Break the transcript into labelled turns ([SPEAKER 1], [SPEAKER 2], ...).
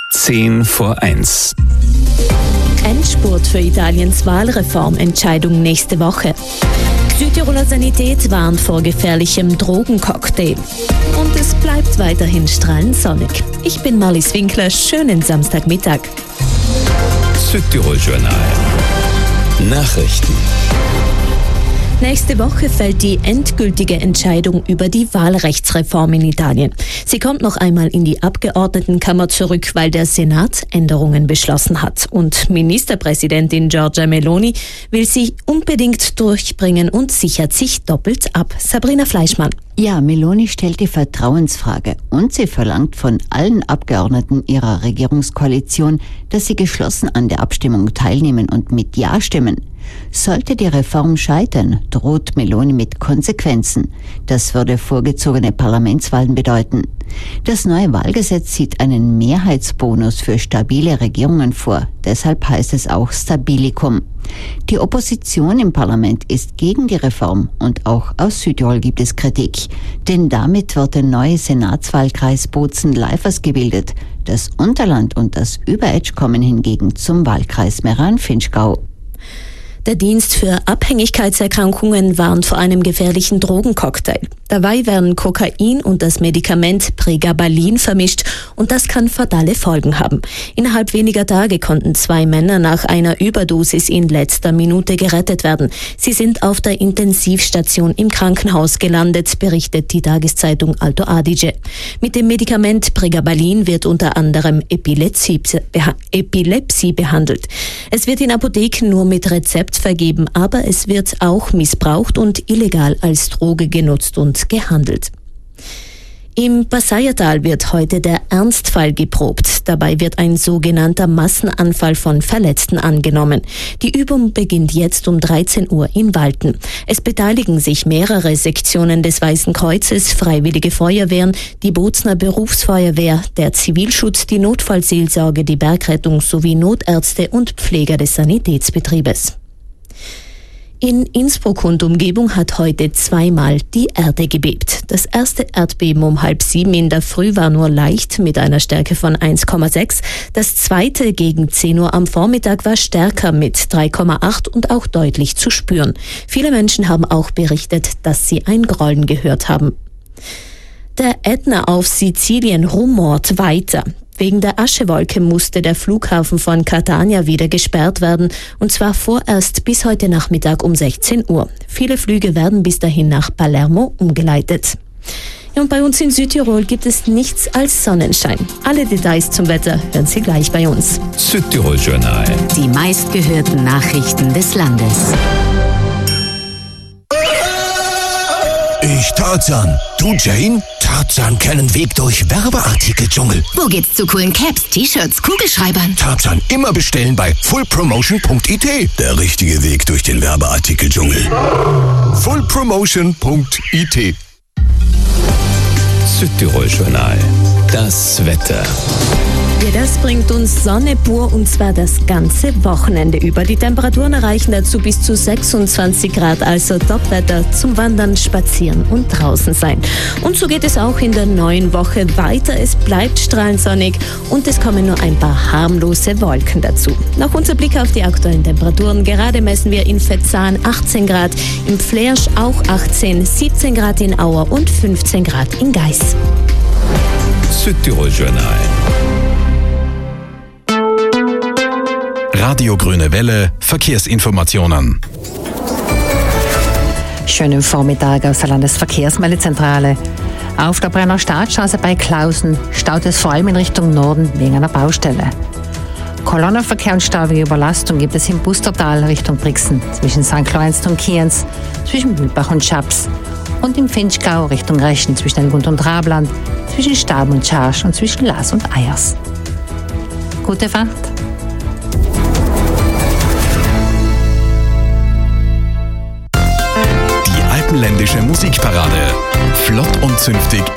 [SPEAKER 1] 10:10.
[SPEAKER 2] Endspurt für Italiens Wahlreformentscheidung nächste Woche. Südtiroler Sanität warnt vor gefährlichem Drogencocktail. Und es bleibt weiterhin strahlend sonnig. Ich bin Marlies Winkler, schönen Samstagmittag.
[SPEAKER 1] Südtirol Journal. Nachrichten.
[SPEAKER 2] Nächste Woche fällt die endgültige Entscheidung über die Wahlrechtsreform in Italien. Sie kommt noch einmal in die Abgeordnetenkammer zurück, weil der Senat Änderungen beschlossen hat. Und Ministerpräsidentin Giorgia Meloni will sie unbedingt durchbringen und sichert sich doppelt ab. Sabrina Fleischmann.
[SPEAKER 3] Ja, Meloni stellt die Vertrauensfrage und sie verlangt von allen Abgeordneten ihrer Regierungskoalition, dass sie geschlossen an der Abstimmung teilnehmen und mit Ja stimmen. Sollte die Reform scheitern, droht Meloni mit Konsequenzen. Das würde vorgezogene Parlamentswahlen bedeuten. Das neue Wahlgesetz sieht einen Mehrheitsbonus für stabile Regierungen vor. Deshalb heißt es auch Stabilikum. Die Opposition im Parlament ist gegen die Reform und auch aus Südtirol gibt es Kritik. Denn damit wird der neue Senatswahlkreis Bozen-Leifers gebildet. Das Unterland und das Überetsch kommen hingegen zum Wahlkreis Meran-Finchgau.
[SPEAKER 2] Der Dienst für Abhängigkeitserkrankungen warnt vor einem gefährlichen Drogencocktail. Dabei werden Kokain und das Medikament Pregabalin vermischt und das kann fatale Folgen haben. Innerhalb weniger Tage konnten 2 Männer nach einer Überdosis in letzter Minute gerettet werden. Sie sind auf der Intensivstation im Krankenhaus gelandet, berichtet die Tageszeitung Alto Adige. Mit dem Medikament Pregabalin wird unter anderem Epilepsie behandelt. Es wird in Apotheken nur mit Rezept vergeben, aber es wird auch missbraucht und illegal als Droge genutzt und gehandelt. Im Passaiertal wird heute der Ernstfall geprobt. Dabei wird ein sogenannter Massenanfall von Verletzten angenommen. Die Übung beginnt jetzt um 13 Uhr in Walten. Es beteiligen sich mehrere Sektionen des Weißen Kreuzes, Freiwillige Feuerwehren, die Bozner Berufsfeuerwehr, der Zivilschutz, die Notfallseelsorge, die Bergrettung sowie Notärzte und Pfleger des Sanitätsbetriebes. In Innsbruck und Umgebung hat heute 2-mal die Erde gebebt. Das erste Erdbeben um 6:30 in der Früh war nur leicht mit einer Stärke von 1,6. Das zweite gegen 10 Uhr am Vormittag war stärker mit 3,8 und auch deutlich zu spüren. Viele Menschen haben auch berichtet, dass sie ein Grollen gehört haben. Der Ätna auf Sizilien rumort weiter. Wegen der Aschewolke musste der Flughafen von Catania wieder gesperrt werden, und zwar vorerst bis heute Nachmittag um 16 Uhr. Viele Flüge werden bis dahin nach Palermo umgeleitet. Und bei uns in Südtirol gibt es nichts als Sonnenschein. Alle Details zum Wetter hören Sie gleich bei uns.
[SPEAKER 1] Südtirol Journal.
[SPEAKER 4] Die meistgehörten Nachrichten des Landes.
[SPEAKER 5] Ich Tarzan. Du Jane? Tarzan kennen Weg durch Werbeartikeldschungel.
[SPEAKER 4] Wo geht's zu coolen Caps, T-Shirts, Kugelschreibern?
[SPEAKER 5] Tarzan immer bestellen bei fullpromotion.it. Der richtige Weg durch den Werbeartikeldschungel. fullpromotion.it.
[SPEAKER 1] Südtirol Journal. Das Wetter.
[SPEAKER 2] Ja, das bringt uns Sonne pur und zwar das ganze Wochenende über. Die Temperaturen erreichen dazu bis zu 26 Grad, also Topwetter zum Wandern, Spazieren und draußen sein. Und so geht es auch in der neuen Woche weiter. Es bleibt strahlend sonnig und es kommen nur ein paar harmlose Wolken dazu. Noch unser Blick auf die aktuellen Temperaturen. Gerade messen wir in Vetzahn 18 Grad, im Flersch auch 18, 17 Grad in Auer und 15 Grad in Gais.
[SPEAKER 1] Südtirol Journal.
[SPEAKER 6] Radio Grüne Welle, Verkehrsinformationen.
[SPEAKER 7] Schönen Vormittag aus der Landesverkehrsmeldezentrale. Auf der Brenner Staatsstraße bei Klausen staut es vor allem in Richtung Norden wegen einer Baustelle. Kolonnenverkehr und Stau wegen Überlastung gibt es im Bustertal Richtung Brixen, zwischen St. Lorenz und Kienz, zwischen Mühlbach und Schaps und im Finchgau Richtung Reschen, zwischen Elgund und Rabland, zwischen Staben und Scharsch und zwischen Laas und Eyers. Gute Fahrt!
[SPEAKER 6] Die alpenländische Musikparade. Flott und zünftig